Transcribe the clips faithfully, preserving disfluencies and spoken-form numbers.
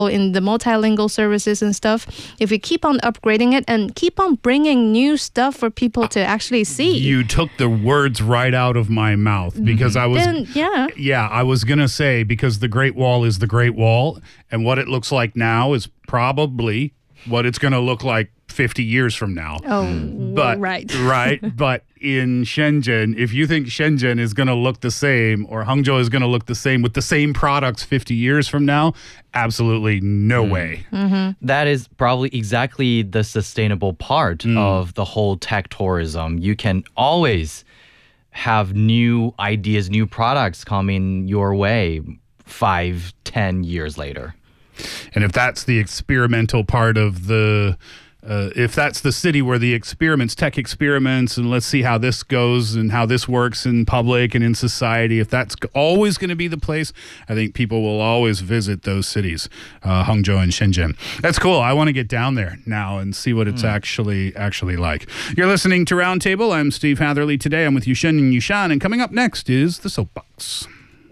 in the multilingual services and stuff, if we keep on upgrading it and keep on bringing new stuff for people to actually see. You took the words right out of my mouth because I was then, yeah. Yeah, I was going to say because the Great Wall is the Great Wall and what it looks like now is probably what it's going to look like fifty years from now. Oh, but, right. right. But in Shenzhen, if you think Shenzhen is going to look the same or Hangzhou is going to look the same with the same products fifty years from now, absolutely no mm. way. Mm-hmm. That is probably exactly the sustainable part mm. of the whole tech tourism. You can always have new ideas, new products coming your way five, ten years later. And if that's the experimental part of the, uh, if that's the city where the experiments, tech experiments, and let's see how this goes and how this works in public and in society, if that's always going to be the place, I think people will always visit those cities, uh, Hangzhou and Shenzhen. That's cool. I want to get down there now and see what it's mm. actually actually like. You're listening to Roundtable. I'm Steve Hatherley. Today I'm with Yushen and Yushan, and coming up next is The Soapbox.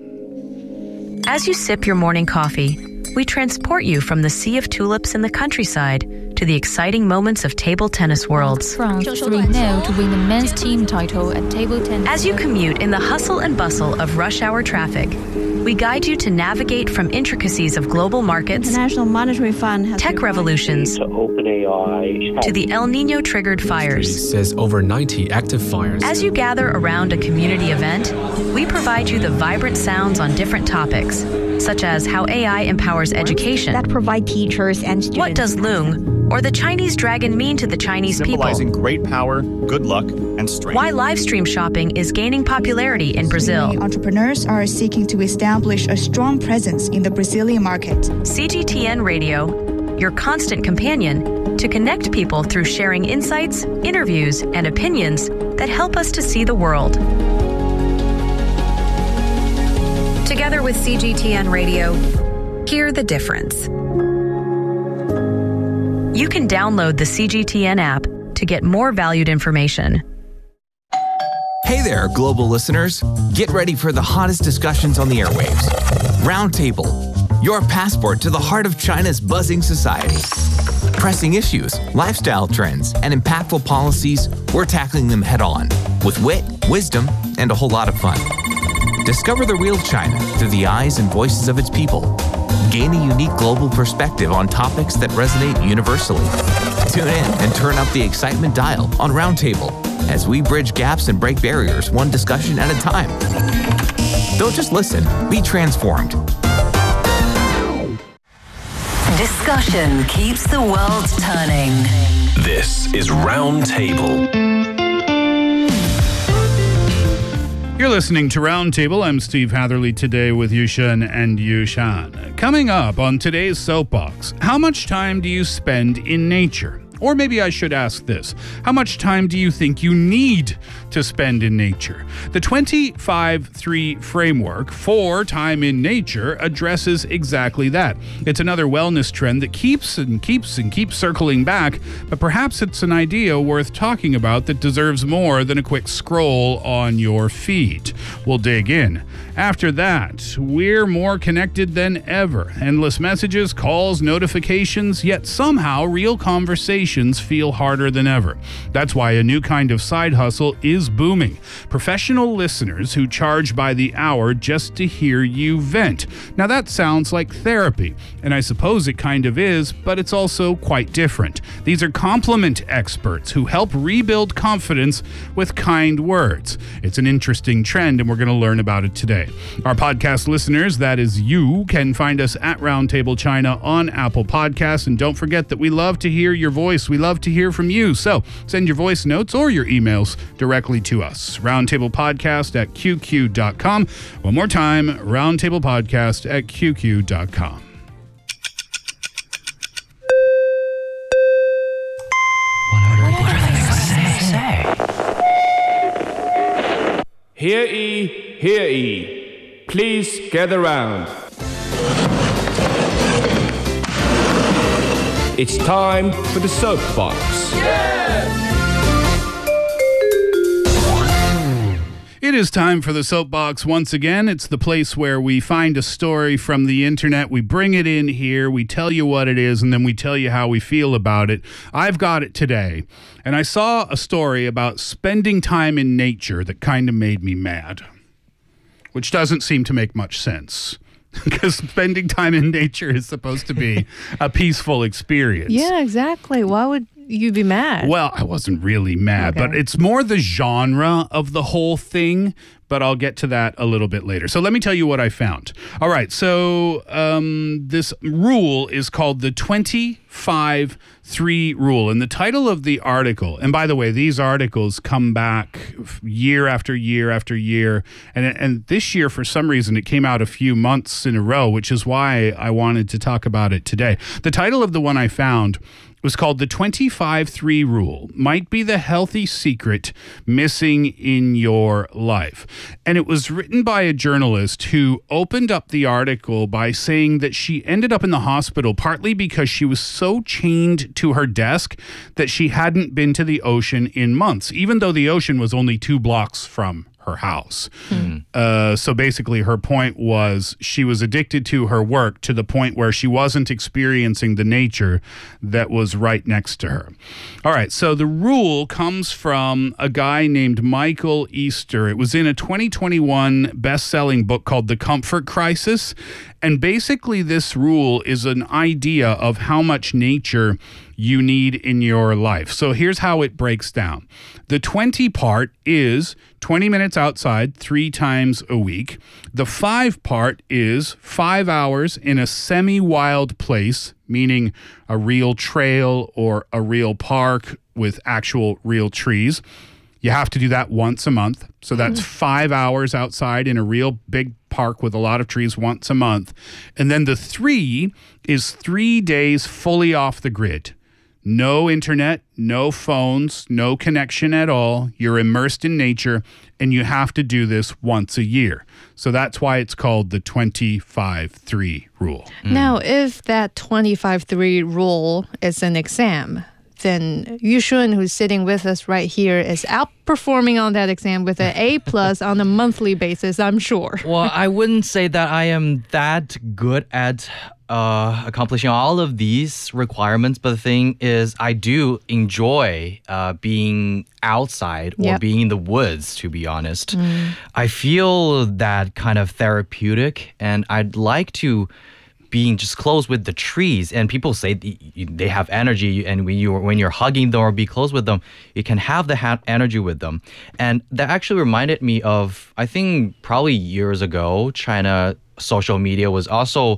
As you sip your morning coffee, we transport you from the sea of tulips in the countryside to the exciting moments of table tennis worlds. France three nil to win the men's team title at table tennis. As you commute in the hustle and bustle of rush hour traffic, we guide you to navigate from intricacies of global markets, International Monetary Fund has tech revolutions, to OpenAI, to the El Nino triggered fires. Says over ninety active fires. As you gather around a community event, we provide you the vibrant sounds on different topics, such as how A I empowers education, that provide teachers and students. What does Loong or the Chinese dragon mean to the Chinese people? Symbolizing great power, good luck, and strength. Why live stream shopping is gaining popularity in Brazil. Entrepreneurs are seeking to establish a strong presence in the Brazilian market. C G T N Radio, your constant companion to connect people through sharing insights, interviews, and opinions that help us to see the world. Together with C G T N Radio, hear the difference. You can download the C G T N app to get more valued information. Hey there, global listeners. Get ready for the hottest discussions on the airwaves. Roundtable, your passport to the heart of China's buzzing society. Pressing issues, lifestyle trends, and impactful policies, we're tackling them head on with wit, wisdom, and a whole lot of fun. Discover the real China through the eyes and voices of its people. Gain a unique global perspective on topics that resonate universally. Tune in and turn up the excitement dial on Roundtable as we bridge gaps and break barriers one discussion at a time. Don't just listen, be transformed. Discussion keeps the world turning. This is Roundtable. You're listening to Roundtable. I'm Steve Hatherley today with Yushen and Yushan. Coming up on today's Soapbox, how much time do you spend in nature? Or maybe I should ask this, how much time do you think you need to spend in nature? The twenty-five three framework for time in nature addresses exactly that. It's another wellness trend that keeps and keeps and keeps circling back, but perhaps it's an idea worth talking about that deserves more than a quick scroll on your feed. We'll dig in. After that, we're more connected than ever. Endless messages, calls, notifications, yet somehow real conversations feel harder than ever. That's why a new kind of side hustle is booming. Professional listeners who charge by the hour just to hear you vent. Now that sounds like therapy, and I suppose it kind of is, but it's also quite different. These are compliment experts who help rebuild confidence with kind words. It's an interesting trend, and we're going to learn about it today. Our podcast listeners, that is you, can find us at Roundtable China on Apple Podcasts, and don't forget that we love to hear your voice. We love to hear from you, so send your voice notes or your emails directly to us. Roundtablepodcast at Q Q dot com. One more time, roundtablepodcast at Q Q dot com. Hear ye, hear ye. Please gather round. It's time for the Soapbox. It It is time for the Soapbox once again. It's the place where we find a story from the internet, we bring it in here, we tell you what it is, and then we tell you how we feel about it. I've got it today, and I saw a story about spending time in nature that kind of made me mad, which doesn't seem to make much sense. Because spending time in nature is supposed to be a peaceful experience. Yeah, exactly. Why would you be mad? Well, I wasn't really mad, Okay. but it's more the genre of the whole thing, but I'll get to that a little bit later. So let me tell you what I found. All right, so um, this rule is called the twenty-five three rule. And the title of the article, and by the way, these articles come back year after year after year. And, and this year, for some reason, it came out a few months in a row, which is why I wanted to talk about it today. The title of the one I found was called the twenty-five three rule. Might be the healthy secret missing in your life. And it was written by a journalist who opened up the article by saying that she ended up in the hospital partly because she was so chained to her desk that she hadn't been to the ocean in months, even though the ocean was only two blocks from her house. Hmm. Uh, so basically her point was she was addicted to her work to the point where she wasn't experiencing the nature that was right next to her. All right, so the rule comes from a guy named Michael Easter. It was in a twenty twenty-one best-selling book called The Comfort Crisis. And basically this rule is an idea of how much nature you need in your life. So here's how it breaks down. The twenty part is twenty minutes outside three times a week. The five part is five hours in a semi-wild place, meaning a real trail or a real park with actual real trees. You have to do that once a month. So that's five hours outside in a real big park with a lot of trees once a month. And then the three is three days fully off the grid. No internet, no phones, no connection at all. You're immersed in nature, and you have to do this once a year. So that's why it's called the twenty-five three rule. Now, if that twenty-five three rule is an exam, then Yushun, who's sitting with us right here, is outperforming on that exam with an A plus on a monthly basis, I'm sure. Well, I wouldn't say that I am that good at uh, accomplishing all of these requirements, but the thing is, I do enjoy uh, being outside or Yep. being in the woods, to be honest. I feel that kind of therapeutic, and I'd like to being just close with the trees. And people say th- you- they have energy, and when you when you're hugging them or be close with them, you can have the ha- energy with them. And that actually reminded me of, I think probably years ago, China social media was also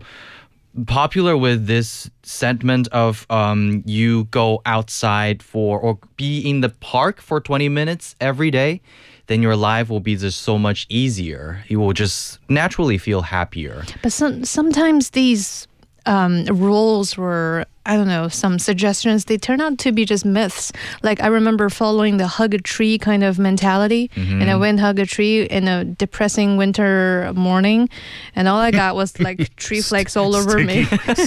popular with this sentiment of um, you go outside for or be in the park for twenty minutes every day, then your life will be just so much easier. You will just naturally feel happier. But some, sometimes these um, rules were, I don't know, some suggestions, they turn out to be just myths. Like I remember following the hug a tree kind of mentality, Mm-hmm. and I went hug a tree in a depressing winter morning, and all I got was like tree flakes all over me.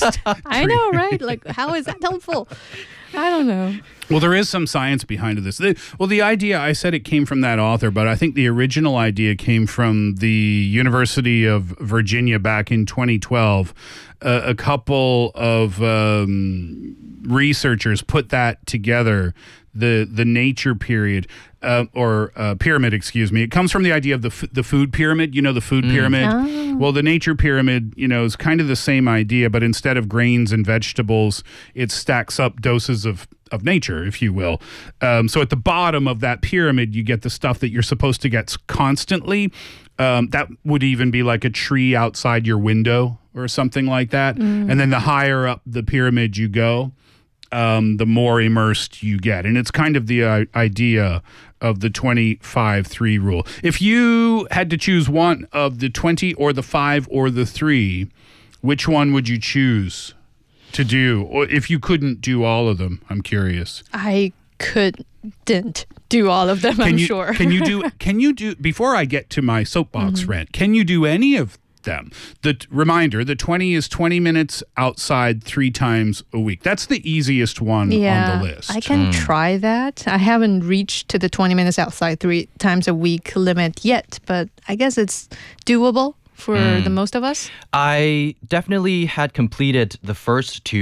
I know, right? Like, how is that helpful? I don't know. Well, there is some science behind this. The- Well, the idea, I said it came from that author, but I think the original idea came from the University of Virginia back in twenty twelve. Uh, a couple of um, researchers put that together, the the nature period, uh, or uh, pyramid, excuse me. It comes from the idea of the f- the food pyramid, you know, the food pyramid. Oh. Well, the nature pyramid, you know, is kind of the same idea, but instead of grains and vegetables, it stacks up doses of of nature, if you will. Um, so at the bottom of that pyramid, you get the stuff that you're supposed to get constantly. Um, that would even be like a tree outside your window or something like that. And then the higher up the pyramid you go, um, the more immersed you get. And it's kind of the uh, idea of the twenty-five three rule. If you had to choose one of the twenty or the five or the three, which one would you choose to do? Or if you couldn't do all of them, I'm curious. I couldn't do all of them, Can I'm you, sure. can you do, can you do, before I get to my soapbox rant, can you do any of them. The t- reminder, the twenty is twenty minutes outside three times a week. That's the easiest one yeah, on the list. I can try that. I haven't reached to the twenty minutes outside three times a week limit yet, but I guess it's doable for Mm. the most of us. I definitely had completed the first two